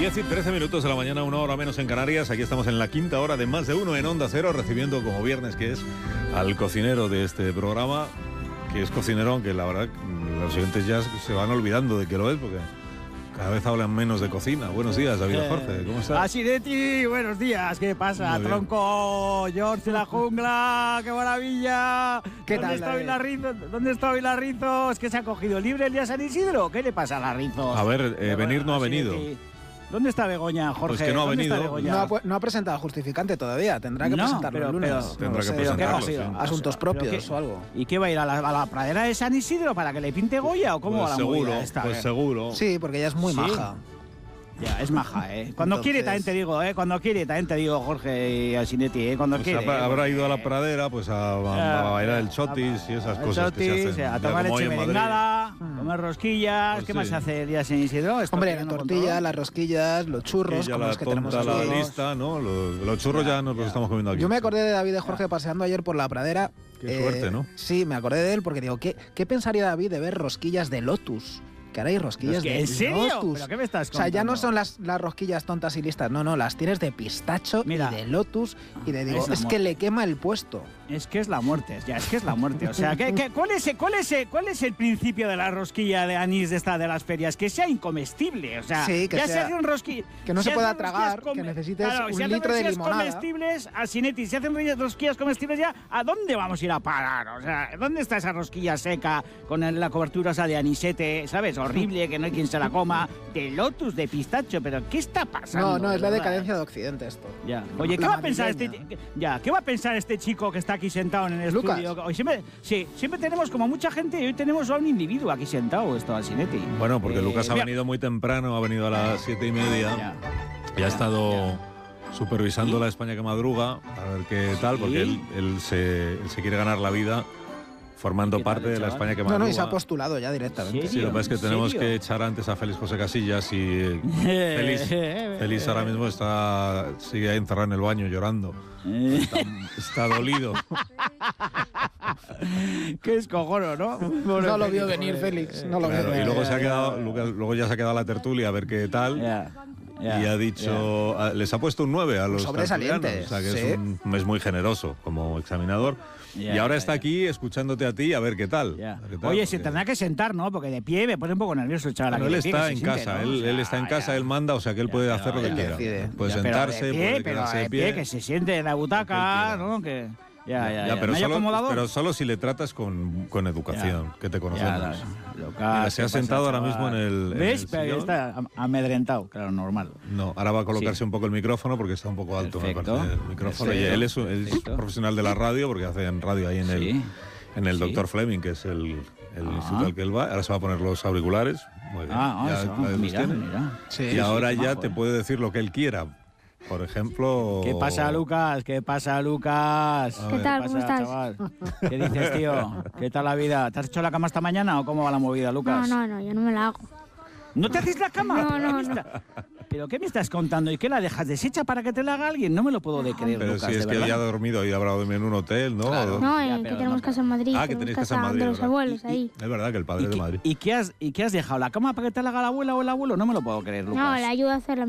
10 y 13 minutos de la mañana, 1 hora menos en Canarias. Aquí estamos en la quinta hora de Más de Uno en Onda Cero, recibiendo como viernes que es al cocinero de este programa, que es cocinero, aunque la verdad los oyentes ya se van olvidando de que lo es, porque cada vez hablan menos de cocina. Buenos días, David Jorge, ¿cómo estás? Asinetti, buenos días, ¿qué pasa? Tronco, George de la jungla, qué maravilla. ¿Qué tal? ¿Dónde está Vilarrizo? ¿Es que se ha cogido libre el día San Isidro? ¿Qué le pasa a Larrizo? A ver, venir no ha venido. ¿Dónde está Begoña, Jorge? Pues que no ha venido. No ha presentado justificante todavía. Tendrá que presentarlo el lunes. Tendrá que presentarlo, sí. Asuntos propios o algo. ¿Y qué va a ir a la pradera de San Isidro para que le pinte Goya o cómo va la movida esta? Pues seguro. Sí, porque ella es muy maja. Ya, es maja, ¿eh? Cuando quiere también te digo, Cuando quiere también te digo, Jorge y Asinetti, Cuando pues quiere. Habrá ido a la pradera pues a bailar el chotis y esas cosas que se hacen. A tomar leche merengada, comer rosquillas. Pues ¿Qué más se hace el día San Isidro? Hombre, la tortilla, las rosquillas, los churros, como los que tenemos aquí. La lista, ¿no? Los churros ya nos los estamos comiendo aquí. Yo me acordé de David de Jorge paseando ayer por la pradera. Qué suerte, ¿no? Sí, me acordé de él porque digo, ¿qué pensaría David de ver rosquillas de Lotus? Que ahora hay rosquillas de ¿En serio? Lotus. ¿Pero qué me estás contando? O sea, ya no son las rosquillas tontas y listas. No, las tienes de pistacho y de Lotus. Y digo, es que le quema el puesto. Es que es la muerte, es que es la muerte. O sea, ¿cuál es el principio de la rosquilla de anís de las ferias? Que sea incomestible. O sea, sí, que ya se hace un rosquilla. Que no se pueda tragar, que necesites un litro de limonada. Comestibles, Asinetti, si hacen rosquillas comestibles ya, ¿a dónde vamos a ir a parar? O sea, ¿dónde está esa rosquilla seca con la cobertura esa de anisete, ¿sabes? Horrible, que no hay quien se la coma, de Lotus, de pistacho, pero ¿qué está pasando? No, es la decadencia de Occidente esto. Ya. Oye, ¿qué va a pensar este chico que está aquí sentado en el Lucas. estudio? Hoy siempre tenemos como mucha gente y hoy tenemos a un individuo aquí sentado, esto, Asinetti. Bueno, porque Lucas ha venido muy temprano, ha venido a las 7:30 y ha estado supervisando la España que madruga, a ver qué tal, porque él se quiere ganar la vida formando parte de la España que madruga. Y se ha postulado ya directamente. Sí, lo que pasa es que tenemos que echar antes a Félix José Casillas y Félix ahora mismo sigue ahí encerrado en el baño llorando. Está dolido. Qué escojono, ¿no? No lo vio venir Félix. No lo vio venir. Y luego ya se ha quedado la tertulia a ver qué tal. Y ha dicho, les ha puesto un 9 a los sobresalientes. O sea que es muy generoso como examinador. Y ahora está aquí escuchándote a ti a ver qué tal. Oye, se tendrá que sentar, ¿no? Porque de pie me pone un poco nervioso el chaval. Pero él está en casa, él está en casa, él manda, o sea que él puede hacer lo que quiera. Puede sentarse, puede quedarse de pie. Que se siente en la butaca, ¿no? Pero solo si le tratas con educación, que te conocemos. Mira, se ha sentado ahora mismo en el ¿Ves? Pero está amedrentado, claro, normal. No, ahora va a colocarse un poco el micrófono porque está un poco alto, me parece, el micrófono. Y él es profesional de la radio porque hace radio ahí en el Dr. Fleming, que es el instituto al que él va. Ahora se va a poner los auriculares. Muy bien. Mira. Y ahora ya te puede decir lo que él quiera. Por ejemplo... ¿Qué pasa, Lucas? ¿Qué tal? ¿Cómo estás? Chaval? ¿Qué dices, tío? ¿Qué tal la vida? ¿Te has hecho la cama esta mañana o cómo va la movida, Lucas? No, yo no me la hago. ¿No te haces la cama? No. ¿Pero qué me estás contando? ¿Y qué la dejas deshecha para que te la haga alguien? No me lo puedo creer, Pero Lucas, si es que ya ha dormido y habrá dormido en un hotel, ¿no? Claro. No, que tenemos casa en Madrid. Que tenéis casa en Madrid, de los abuelos ahí. Es verdad que el padre es de Madrid. ¿Y qué has dejado? ¿La cama para que te la haga la abuela o el abuelo? No me lo puedo creer, Lucas. No, le ayudo a hacer la